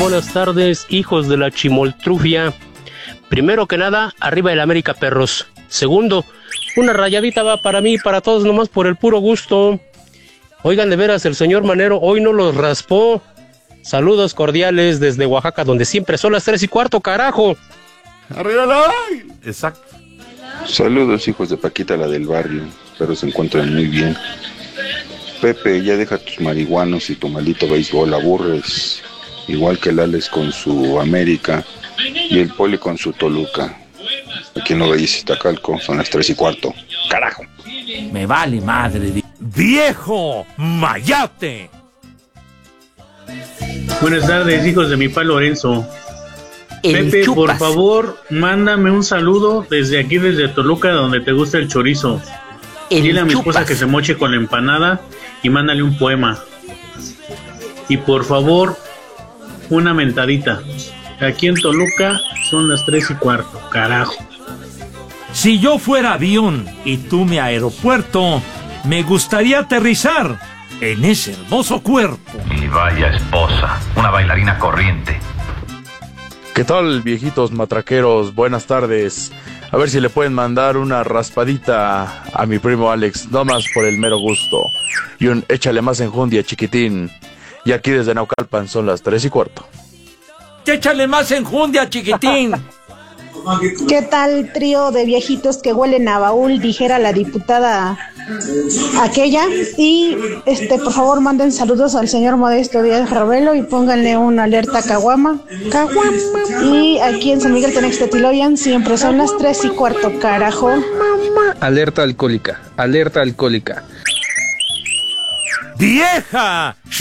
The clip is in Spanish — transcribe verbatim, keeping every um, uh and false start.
buenas tardes, hijos de la chimoltrufia. Primero que nada, arriba el América, perros. Segundo, una rayadita va para mí y para todos nomás por el puro gusto. Oigan, de veras, el señor Manero hoy no los raspó. Saludos cordiales desde Oaxaca, donde siempre son las tres y cuarto, carajo. ¡Arriba la! Exacto. Saludos, hijos de Paquita, la del barrio. Espero se encuentren muy bien. Pepe, ya deja tus marihuanos y tu maldito béisbol, aburres. Igual que el Alex con su América y el Poli con su Toluca. Aquí en Nueva Iztacalco son las tres y cuarto. ¡Carajo! Me vale madre. ¡Viejo mayate! Buenas tardes, hijos de mi pa Lorenzo. El Pepe, chupas. por favor, mándame un saludo desde aquí, desde Toluca, donde te gusta el chorizo. El Dile a mi chupas. esposa que se moche con la empanada y mándale un poema. Y por favor, una mentadita. Aquí en Toluca son las tres y cuarto, carajo. Si yo fuera avión y tú mi aeropuerto, me gustaría aterrizar en ese hermoso cuerpo. Y vaya esposa, una bailarina corriente. ¿Qué tal, viejitos matraqueros? Buenas tardes. A ver si le pueden mandar una raspadita a mi primo Alex, no más por el mero gusto. Y un échale más enjundia, chiquitín. Y aquí desde Naucalpan son las tres y cuarto. Échale más enjundia, chiquitín. ¿Qué tal, trío de viejitos que huelen a baúl? Dijera la diputada aquella. Y este, por favor, manden saludos al señor Modesto Díaz Ravelo y pónganle una alerta caguama. Caguama. Y aquí en San Miguel Tenextetiloyan siempre son las tres y cuarto, carajo. Alerta alcohólica, alerta alcohólica. ¡Vieja!